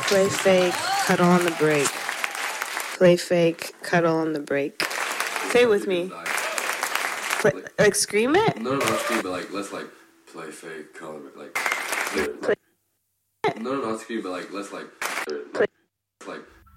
Play fake, cuddle on the break. Play fake, cuddle on the break. Say it with me. Like scream it? No, not scream, but like let's like play fake, cuddle, like. No, not scream, but like let's like.